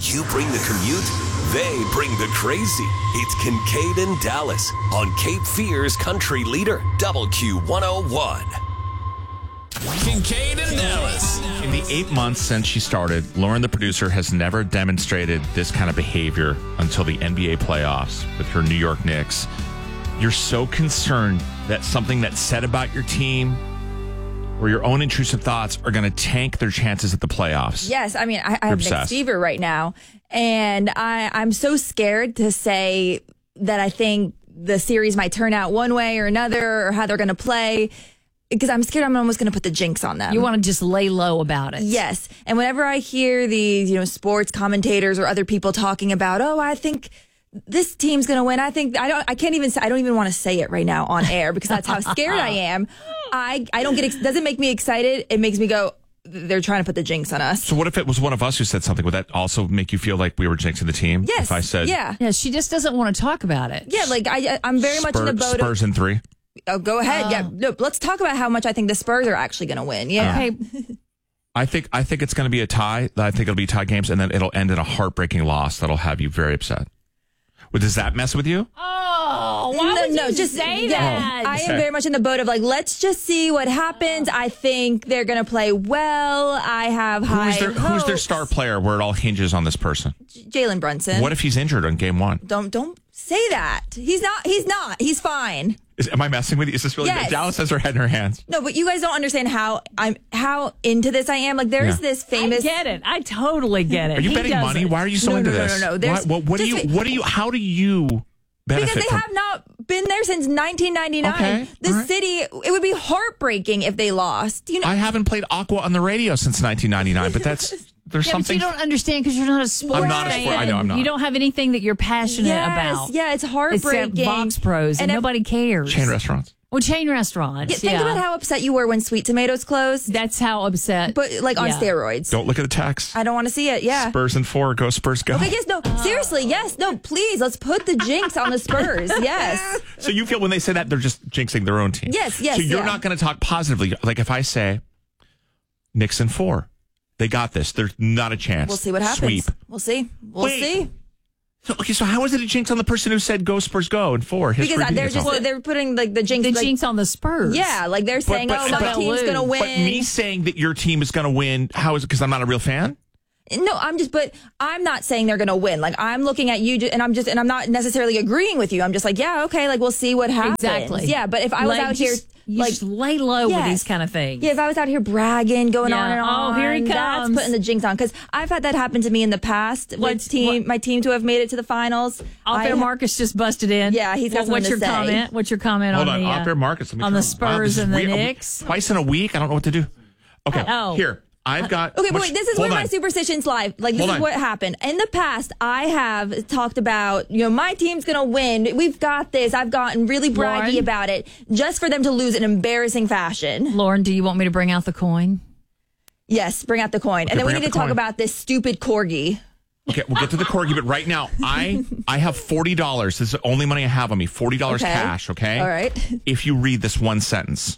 You bring the commute, they bring the crazy. It's Kincaid and Dallas on Cape Fear's country leader, WQ101. Kincaid and Dallas. In the 8 months since she started, Lauren, the producer, has never demonstrated this kind of behavior until the NBA playoffs with her New York Knicks. You're so concerned that something that's said about your team or your own intrusive thoughts are going to tank their chances at the playoffs. Yes, I mean, I have Knicks fever right now, and I'm so scared to say that I think the series might turn out one way or another or how they're going to play. Because I'm scared I'm almost going to put the jinx on them. You want to just lay low about it. Yes. And whenever I hear these, sports commentators or other people talking about, I think this team's going to win. I don't even want to say it right now on air because that's how scared I am. I don't get, doesn't make me excited. It makes me go, they're trying to put the jinx on us. So what if it was one of us who said something? Would that also make you feel like we were jinxing the team? Yes. If I said, yeah, she just doesn't want to talk about it. Yeah, like I'm very much in the boat Spurs in 3. Oh, go ahead. Yeah, no, let's talk about how much I think the Spurs are actually going to win. Yeah. Okay. I think it's going to be a tie. I think it'll be tie games, and then it'll end in a heartbreaking loss that'll have you very upset. Well, does that mess with you? Oh, why would you just say that? Oh, I am very much in the boat of let's just see what happens. I think they're going to play well. I have high hopes. Who's their star player where it all hinges on this person? Jalen Brunson. What if he's injured on game 1? Don't say that. He's not. He's fine. Am I messing with you? Is this really? Yes. Dallas has her head in her hands. No, but you guys don't understand how into this I am. There's this famous. I get it. I totally get it. Are you betting money? Why are you so into this? No. How do you benefit because they have not been there since 1999. Okay, city, it would be heartbreaking if they lost. I haven't played Aqua on the radio since 1999, but there's something. But you don't understand because you're not a sports fan. I'm not a sport. I know I'm not. You don't have anything that you're passionate about. Yeah, it's heartbreaking. Except Box Pros, and nobody cares. Chain restaurants. Well, chain restaurants. Think about how upset you were when Sweet Tomatoes closed. That's how upset. But on steroids. Don't look at the text. I don't want to see it. Yeah. Spurs in 4. Go Spurs, go. Okay, yes, no. Seriously, yes. No, please. Let's put the jinx on the Spurs. Yes. So you feel when they say that, they're just jinxing their own team. Yes. So you're not going to talk positively. Like if I say Knicks in 4, they got this. There's not a chance. We'll see what happens. Sweep. We'll see. We'll see. So how is it a jinx on the person who said go Spurs go in 4? Because they're putting the jinx. The jinx on the Spurs. Yeah, they're saying, my team's going to win. But me saying that your team is going to win, how is it? Because I'm not a real fan? No, I'm not saying they're going to win. I'm looking at you and I'm not necessarily agreeing with you. I'm just we'll see what happens. Exactly. Yeah, but if I was out here, just lay low with these kind of things. Yeah, if I was out here bragging, going on and on. Oh, here he comes. That's putting the jinx on. Because I've had that happen to me in the past with my team to have made it to the finals. Off-air Marcus just busted in. Yeah, he's got What's your to say. comment? What's your comment Hold on the off-air Marcus? on the Spurs and the Knicks? Twice in a week? I don't know what to do. Okay, here. I've got... Okay, but wait, this is where my superstitions lie. This is what happened. In the past, I have talked about, my team's going to win. We've got this. I've gotten really braggy about it just for them to lose in embarrassing fashion. Lauren, do you want me to bring out the coin? Yes, bring out the coin. And then we need to talk about this stupid corgi. Okay, we'll get to the corgi, but right now, I have $40. This is the only money I have on me. $40 cash, okay? All right. If you read this one sentence.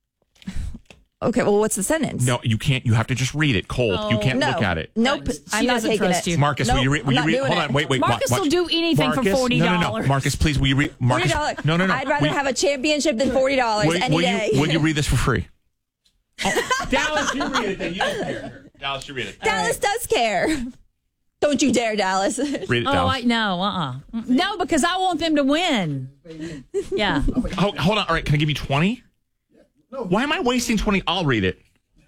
Okay, well, what's the sentence? No, you can't. You have to just read it cold. You can't look at it. Nope, I'm not taking it. You. Marcus, will you read? Hold on, wait. Marcus watch. will do anything Marcus, for $40. No. Marcus, please, will you read? Marcus, $40. No. I'd rather have a championship than $40 any day. Will you read this for free? Dallas, you read it then. You don't care. Dallas, you read it. Dallas does care. Don't you dare, Dallas. Read it, Dallas. No, No, because I want them to win. Yeah. Hold on. All right, can I give you 20? No. Why am I wasting 20? I'll read it.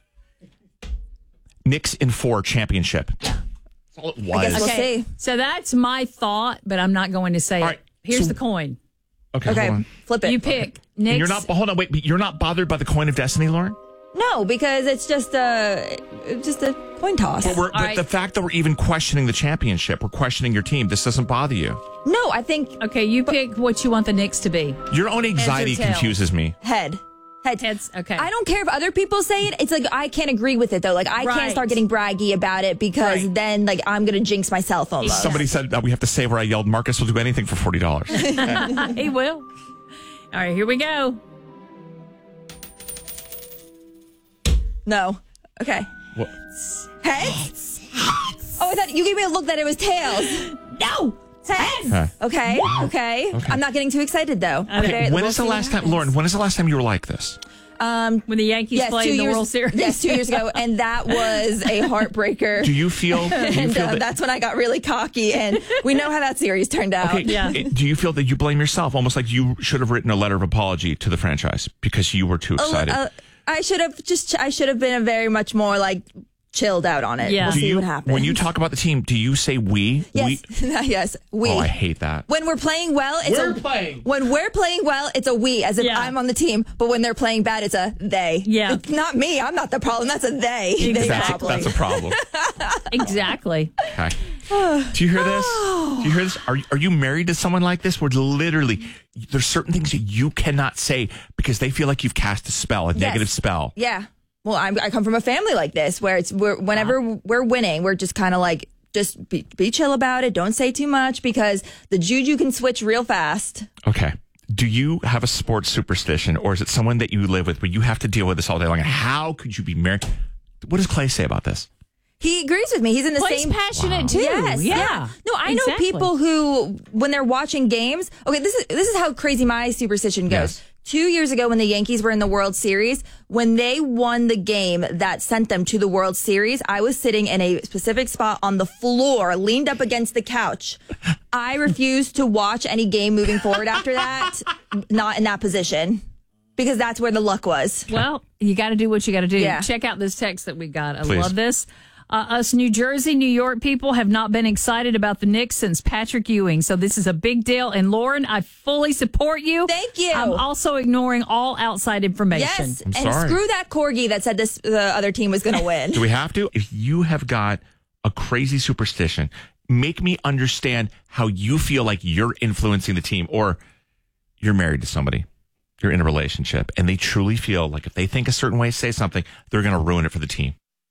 Knicks in 4 championship. That's all it was. We'll see. So that's my thought, but I'm not going to say it. Here's the coin. Okay, hold on. Flip it. You pick. Knicks. And you're not. Hold on, wait. But you're not bothered by the coin of destiny, Lauren? No, because it's just a coin toss. But the fact that we're even questioning the championship, we're questioning your team. This doesn't bother you. No, I think. Okay, you pick what you want the Knicks to be. Your own anxiety confuses me. Heads. Okay. I don't care if other people say it. It's I can't agree with it though. I can't start getting braggy about it because then I'm going to jinx myself almost. Somebody said that we have to say where I yelled, Marcus will do anything for $40. He will. All right, here we go. No. Okay. What? Heads? Oh, thought you gave me a look that it was tails. No. Okay. I'm not getting too excited though. Okay, when is the last time, Lauren? When is the last time you were like this? When the Yankees played in the World Series. Yes, 2 years ago, and that was a heartbreaker. Do you feel? That's when I got really cocky, and we know how that series turned out. Okay, Yeah. Do you feel that you blame yourself, almost like you should have written a letter of apology to the franchise because you were too excited? I should have been a very much more like chilled out on it. Yeah. We'll see what happens. When you talk about the team, do you say we? Yes, yes, we. Oh, I hate that. When we're playing well, When we're playing well, it's a we, as if I'm on the team. But when they're playing bad, it's a they. Yeah. It's not me. I'm not the problem. That's a they. Exactly. That's a problem. Exactly. Okay. Do you hear this? Do you hear this? Are you married to someone like this where literally there's certain things that you cannot say because they feel like you've cast a spell, a negative spell? Yeah. Well, I come from a family like this where whenever we're winning, we're just kind of like, just be chill about it. Don't say too much because the juju can switch real fast. Okay. Do you have a sports superstition, or is it someone that you live with where you have to deal with this all day long? How could you be married? What does Clay say about this? He agrees with me. He's in the Clay's same. passionate too. Yes, Yeah. No, I know people who, when they're watching games. Okay, this is how crazy my superstition goes. Yes. 2 years ago, when the Yankees were in the World Series, when they won the game that sent them to the World Series, I was sitting in a specific spot on the floor, leaned up against the couch. I refused to watch any game moving forward after that, not in that position, because that's where the luck was. Well, you got to do what you got to do. Yeah. Check out this text that we got. I Please. love this. Us New Jersey, New York people have not been excited about the Knicks since Patrick Ewing. So this is a big deal. And Lauren, I fully support you. Thank you. I'm also ignoring all outside information. Yes, I'm and sorry. screw that corgi that said the other team was going to win. Do we have to? If you have got a crazy superstition, make me understand how you feel like you're influencing the team, or you're married to somebody, you're in a relationship, and they truly feel like if they think a certain way, say something, they're going to ruin it for the team.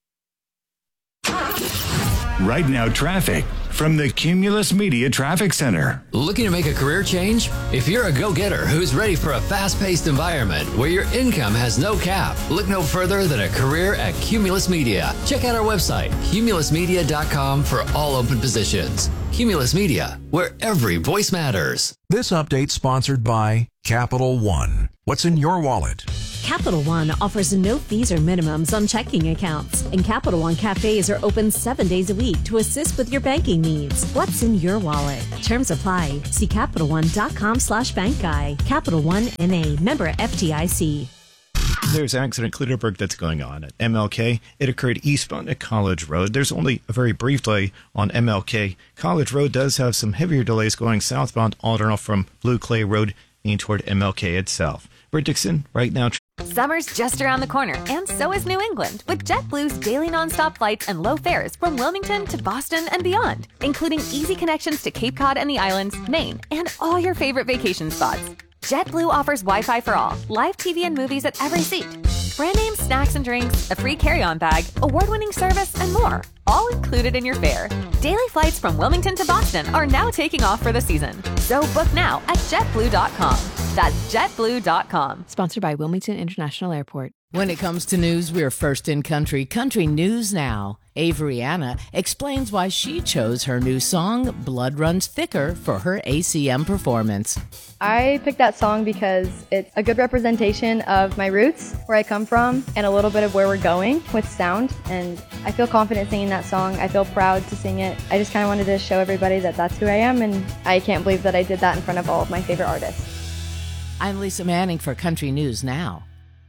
Right now, traffic from the Cumulus Media Traffic Center. Looking to make a career change? If you're a go-getter who's ready for a fast-paced environment where your income has no cap, look no further than a career at Cumulus Media. Check out our website, cumulusmedia.com, for all open positions. Cumulus Media, where every voice matters. This update sponsored by Capital One. What's in your wallet? Capital One offers no fees or minimums on checking accounts, and Capital One cafes are open 7 days a week to assist with your banking needs. What's in your wallet? Terms apply. See CapitalOne.com/bankguy. Capital One NA, member FDIC. There's an accident at Clutterburg that's going on at MLK. It occurred eastbound at College Road. There's only a very brief delay on MLK. College Road does have some heavier delays going southbound Aldernoff from Blue Clay Road in toward MLK itself. We're Dixon right now. Summer's just around the corner, and so is New England, with JetBlue's daily nonstop flights and low fares from Wilmington to Boston and beyond, including easy connections to Cape Cod and the islands, Maine, and all your favorite vacation spots. JetBlue offers Wi-Fi for all, live TV and movies at every seat, brand name snacks and drinks, a free carry-on bag, award-winning service, and more, all included in your fare. Daily flights from Wilmington to Boston are now taking off for the season, so book now at JetBlue.com. That's JetBlue.com. Sponsored by Wilmington International Airport. When it comes to news, we're first in country. Country News Now. Avery Anna explains why she chose her new song, Blood Runs Thicker, for her ACM performance. I picked that song because it's a good representation of my roots, where I come from, and a little bit of where we're going with sound. And I feel confident singing that song. I feel proud to sing it. I just kind of wanted to show everybody that that's who I am, and I can't believe that I did that in front of all of my favorite artists. I'm Lisa Manning for Country News Now.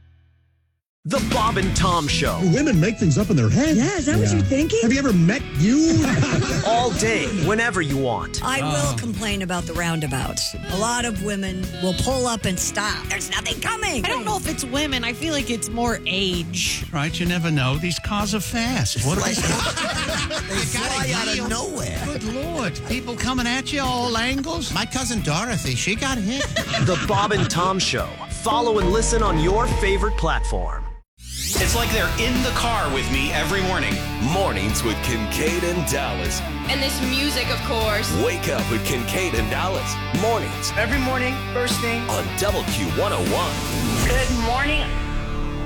The Bob and Tom Show. Women make things up in their head. Yeah, is that what you're thinking? Have you ever met you? All day, whenever you want. I will complain about the roundabouts. A lot of women will pull up and stop. There's nothing coming. I don't know if it's women. I feel like it's more age. Right, you never know. These cars are fast. What are they? They fly out of nowhere. Good Lord. People coming at you all angles. My cousin Dorothy, she got hit. The Bob and Tom Show. Follow and listen on your favorite platform. It's like they're in the car with me every morning. Mornings with Kincaid and Dallas. And this music, of course. Wake up with Kincaid and Dallas. Mornings. Every morning, first thing. On WQ101. Good morning.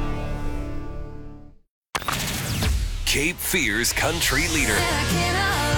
Cape Fear's country leader.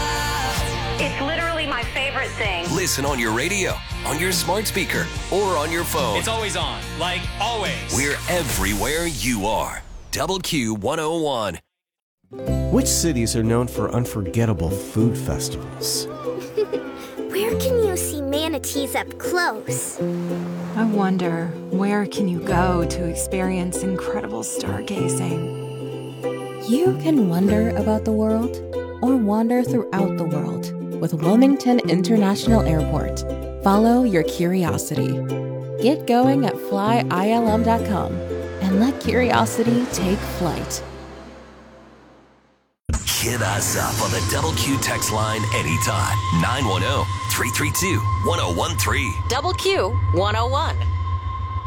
It's literally my favorite thing. Listen on your radio, on your smart speaker, or on your phone. It's always on, like always. We're everywhere you are. Double Q 101. Which cities are known for unforgettable food festivals? Where can you see manatees up close? I wonder, where can you go to experience incredible stargazing? You can wonder about the world or wander throughout the world with Wilmington International Airport. Follow your curiosity. Get going at flyilm.com and let curiosity take flight. Hit us up on the Double Q text line anytime. 910-332-1013. Double Q 101.